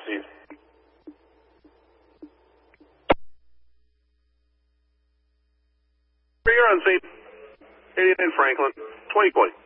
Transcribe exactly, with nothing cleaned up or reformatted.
Steve. You're on Saint eighty-nine Franklin, twenty point.